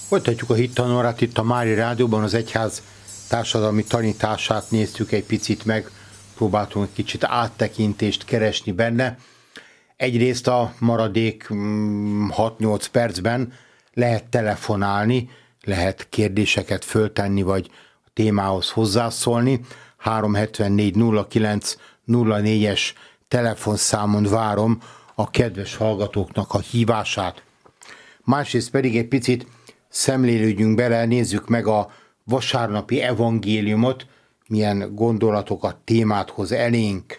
Folytatjuk a hittanórát itt a Mári Rádióban, az egyház társadalmi tanítását néztük egy picit meg, próbáltunk egy kicsit áttekintést keresni benne. Egyrészt a maradék 6-8 percben lehet telefonálni, lehet kérdéseket föltenni, vagy a témához hozzászólni. 374 09 04-es telefonszámon várom a kedves hallgatóknak a hívását. Másrészt pedig egy picit szemlélődjünk bele, nézzük meg a vasárnapi evangéliumot, milyen gondolatokat, témát hoz elénk.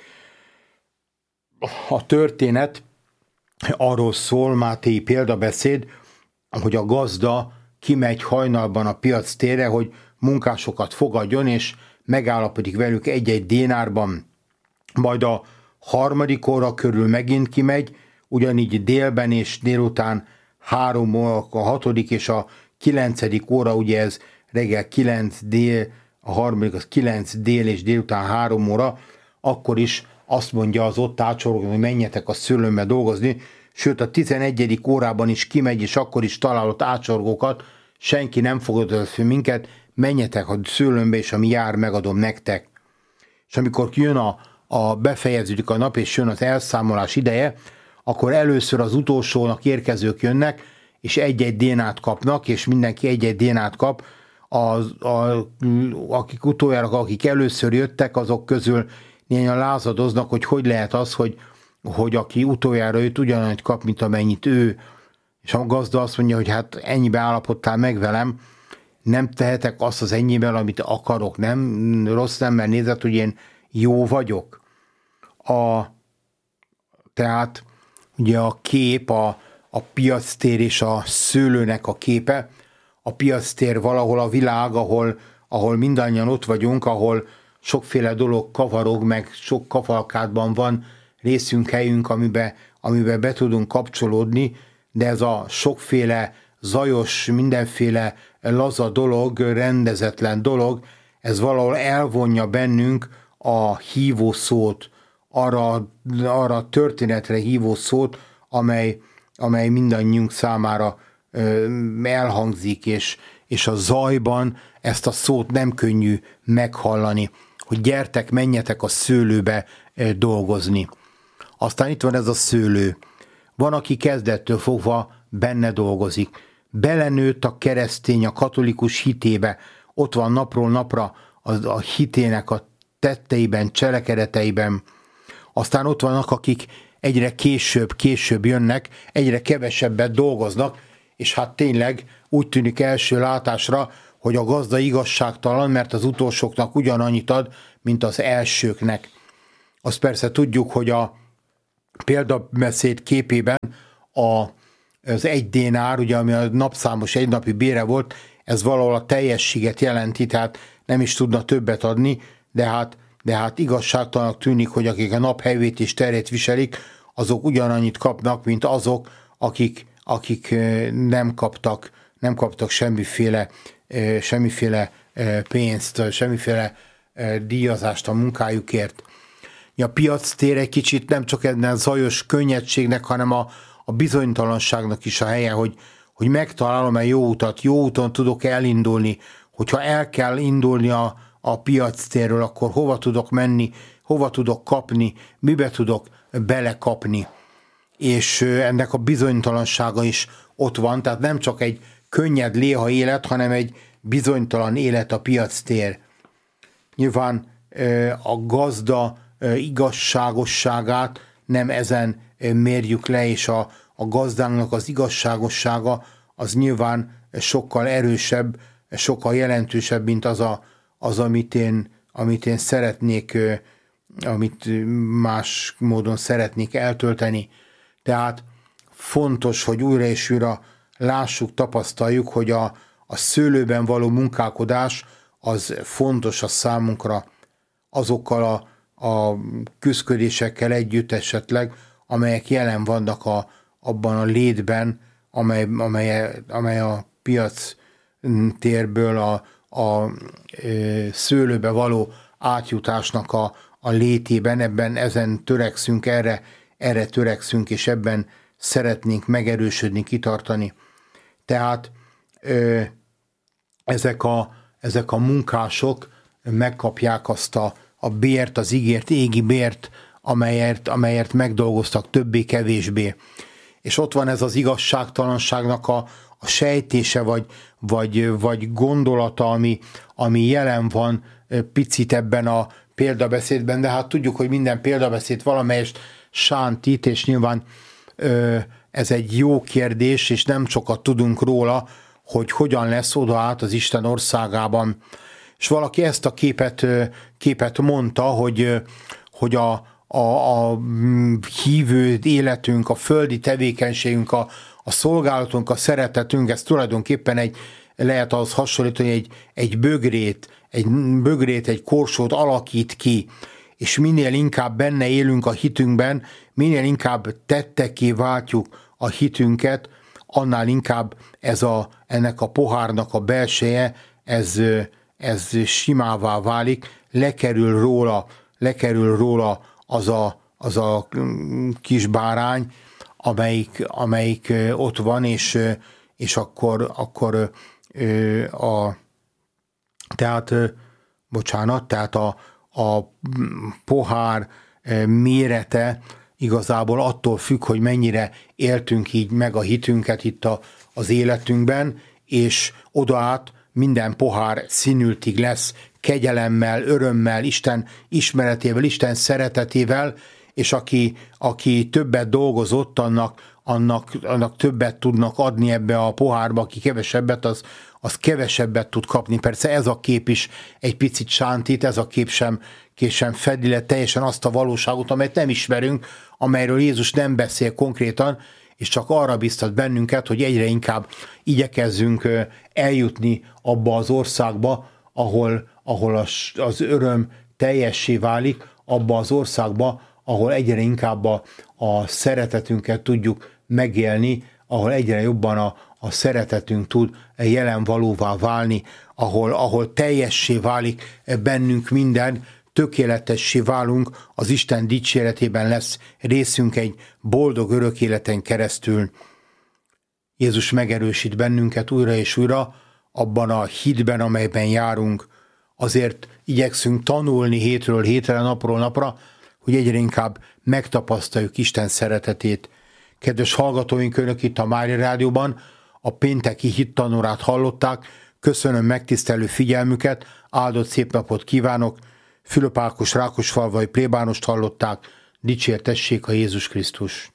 A történet arról szól, mátéi példabeszéd, hogy a gazda kimegy hajnalban a piac térre, hogy munkásokat fogadjon, és megállapodik velük egy-egy dénárban. Majd a 3. óra körül megint kimegy, ugyanígy délben és délután 3 óra, a 6. és a 9. óra, ugye ez reggel 9 dél, a 3. az 9 dél és délután 3 óra, akkor is azt mondja az ott ácsorgók, hogy menjetek a szőlőmbe dolgozni, sőt a 11. órában is kimegy, és akkor is találott ácsorgókat, senki nem fogadott fel minket, menjetek a szőlőmbe, és ami jár, megadom nektek. És amikor jön befejeződik a nap, és jön az elszámolás ideje, akkor először az utolsónak érkezők jönnek, és egy-egy dénát kapnak, és mindenki egy-egy dénát kap. Akik utoljára, akik először jöttek, azok közül néhányan lázadoznak, hogy lehet az, hogy aki utoljára jött, ugyanannyit kap, mint amennyit ő. És a gazda azt mondja, hogy hát ennyibe állapodtál meg velem, nem tehetek azt az ennyivel, amit akarok, nem rossz ember nézett, hogy én jó vagyok. Tehát ugye a kép, a piactér és a szőlőnek a képe. A piactér valahol a világ, ahol mindannyian ott vagyunk, ahol sokféle dolog kavarog, meg sok kavalkádban van részünk, helyünk, amiben be tudunk kapcsolódni, de ez a sokféle zajos, mindenféle laza dolog, rendezetlen dolog, ez valahol elvonja bennünk a hívó szót, arra a történetre hívó szót, amely mindannyiunk számára elhangzik, és a zajban ezt a szót nem könnyű meghallani, hogy gyertek, menjetek a szőlőbe dolgozni. Aztán itt van ez a szőlő. Van, aki kezdettől fogva benne dolgozik. Belenőtt a keresztény, a katolikus hitébe, ott van napról napra a hitének a tetteiben, cselekedeteiben. Aztán ott vannak, akik egyre később jönnek, egyre kevesebbet dolgoznak, és hát tényleg úgy tűnik első látásra, hogy a gazda igazságtalan, mert az utolsóknak ugyanannyit ad, mint az elsőknek. Azt persze tudjuk, hogy a példabeszéd képében az 1 dénár, ugye, ami a napszámos egynapi bére volt, ez valahol a teljességet jelenti, tehát nem is tudna többet adni, de hát igazságtalanak tűnik, hogy akik a nap hevét és terét viselik, azok ugyanannyit kapnak, mint azok, akik nem kaptak semmiféle pénzt, semmiféle díjazást a munkájukért. A piactér egy kicsit nem csak ennek zajos könnyedségnek, hanem a bizonytalanságnak is a helye, hogy megtalálom-e jó utat, jó úton tudok elindulni, hogyha el kell indulni a piactérről, akkor hova tudok menni, hova tudok kapni, mibe tudok belekapni. És ennek a bizonytalansága is ott van, tehát nem csak egy könnyed léha élet, hanem egy bizonytalan élet a piactér. Nyilván a gazda igazságosságát nem ezen mérjük le, és a gazdának az igazságossága az nyilván sokkal erősebb, sokkal jelentősebb, mint az amit én szeretnék, amit más módon szeretnék eltölteni. Tehát fontos, hogy újra és újra lássuk, tapasztaljuk, hogy a szőlőben való munkálkodás az fontos a számunkra, azokkal a küszködésekkel együtt esetleg, amelyek jelen vannak abban a létben, amely a piac térből a szőlőbe való átjutásnak a létében, ezen törekszünk, erre törekszünk, és ebben szeretnénk megerősödni, kitartani. Tehát ezek a munkások megkapják azt a bért, az ígért égi bért, amelyért megdolgoztak többé-kevésbé. És ott van ez az igazságtalanságnak a sejtése, vagy gondolata, ami jelen van picit ebben a példabeszédben, de hát tudjuk, hogy minden példabeszéd valamelyest sántít, és nyilván ez egy jó kérdés, és nem sokat tudunk róla, hogy hogyan lesz oda át az Isten országában. És valaki ezt a képet mondta, hogy a hívő életünk, a földi tevékenységünk, a szolgálatunk, a szeretetünk, ez tulajdonképpen lehet az hasonlítani, egy bögrét, egy korsót alakít ki, és minél inkább benne élünk a hitünkben, minél inkább tettekké váltjuk a hitünket, annál inkább ennek a pohárnak a belseje, ez simává válik, lekerül róla az a kis bárány, amelyik ott van, és akkor tehát a pohár mérete igazából attól függ, hogy mennyire éltünk így meg a hitünket itt az életünkben, és odaát minden pohár színültig lesz kegyelemmel, örömmel, Isten ismeretével, Isten szeretetével, és aki többet dolgozott, annak többet tudnak adni ebbe a pohárba, aki kevesebbet, az kevesebbet tud kapni. Persze ez a kép is egy picit sántít, ez a kép sem fedi le teljesen azt a valóságot, amelyet nem ismerünk, amelyről Jézus nem beszél konkrétan, és csak arra biztat bennünket, hogy egyre inkább igyekezzünk eljutni abba az országba, ahol az öröm teljessé válik, abba az országba, ahol egyre inkább a szeretetünket tudjuk megélni, ahol egyre jobban a szeretetünk tud jelen valóvá válni, ahol teljessé válik bennünk minden, tökéletessé válunk, az Isten dicséretében lesz részünk egy boldog örök életen keresztül. Jézus megerősít bennünket újra és újra abban a hitben, amelyben járunk. Azért igyekszünk tanulni hétről hétre, napról napra, hogy egyre inkább megtapasztaljuk Isten szeretetét. Kedves hallgatóink, önök itt a Mária Rádióban a pénteki hittanórát hallották. Köszönöm megtisztelő figyelmüket, áldott szép napot kívánok. Fülöp Ákos Rákosfalvai plébánost hallották. Dicsértessék a Jézus Krisztus!